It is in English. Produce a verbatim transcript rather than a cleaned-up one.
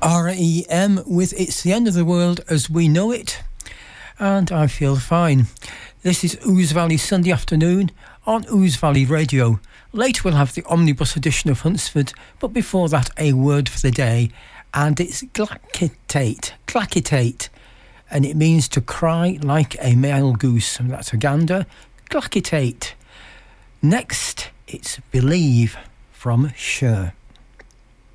R E M with It's the End of the World as We Know It, and I feel fine. This is Ouse Valley Sunday afternoon on Ouse Valley Radio. Later we'll have the omnibus edition of Huntsford, but before that a word for the day, and it's glackitate, glackitate, and it means to cry like a male goose, and that's a gander, glackitate. Next, it's Believe from Cher.